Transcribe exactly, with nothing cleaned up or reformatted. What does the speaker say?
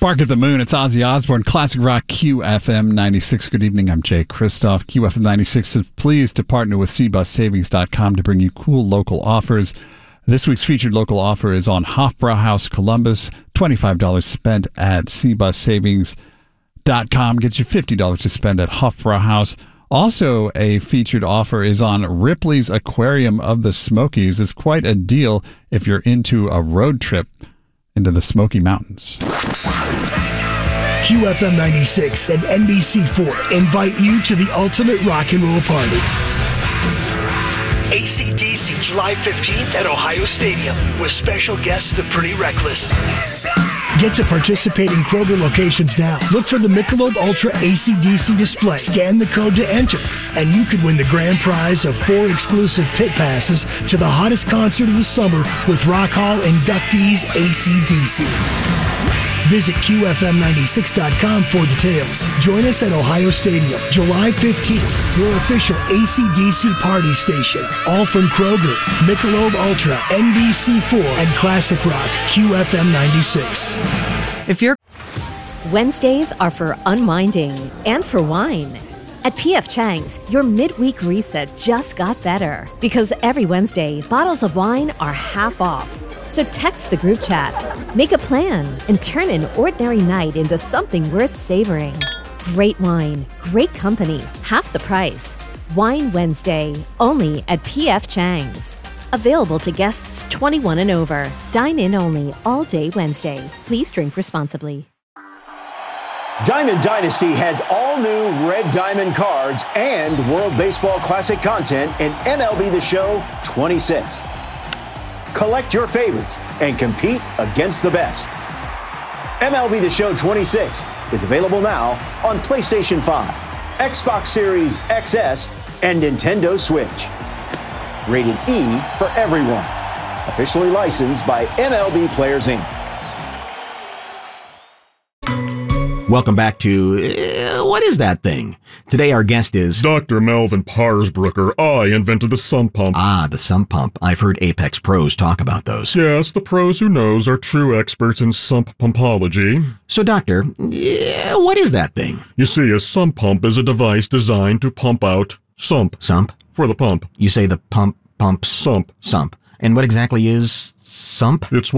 Bark at the Moon, it's Ozzy Osbourne, Classic Rock Q F M ninety-six. Good evening, I'm Jay Kristoff. Q F M ninety-six is pleased to partner with C Bus Savings dot com to bring you cool local offers. This week's featured local offer is on Hofbrauhaus Columbus. twenty-five dollars spent at C Bus Savings dot com gets you fifty dollars to spend at Hofbrauhaus. Also, a featured offer is on Ripley's Aquarium of the Smokies. It's quite a deal if you're into a road trip into the Smoky Mountains. Q F M ninety-six and N B C four invite you to the ultimate rock and roll party. A C D C July fifteenth at Ohio Stadium with special guests The Pretty Reckless. Get to participating Kroger locations now. Look for the Michelob Ultra A C D C display. Scan the code to enter, and you could win the grand prize of four exclusive pit passes to the hottest concert of the summer with Rock Hall inductees A C D C. Visit Q F M ninety-six dot com for details. Join us at Ohio Stadium, July fifteenth, your official A C D C party station. All from Kroger, Michelob Ultra, N B C four, and Classic Rock Q F M ninety-six. If you're Wednesdays are for unwinding and for wine. At P F Chang's, your midweek reset just got better because every Wednesday, bottles of wine are half off. So text the group chat, make a plan, and turn an ordinary night into something worth savoring. Great wine, great company, half the price. Wine Wednesday, only at P F Chang's. Available to guests twenty-one and over. Dine in only all day Wednesday. Please drink responsibly. Diamond Dynasty has all new Red Diamond cards and World Baseball Classic content in M L B The Show twenty-six. Collect your favorites and compete against the best. M L B The Show twenty-six is available now on PlayStation five, Xbox Series X S, and Nintendo Switch. Rated E for everyone. Officially licensed by M L B Players Incorporated. Welcome back to uh, What Is That Thing? Today our guest is Doctor Melvin Parsbrucker. I invented the sump pump. Ah, the sump pump. I've heard Apex pros talk about those. Yes, the pros who knows are true experts in sump pumpology. So, Doctor, uh, what is that thing? You see, a sump pump is a device designed to pump out sump. Sump? For the pump. You say the pump pumps Sump. Sump. And what exactly is sump? It's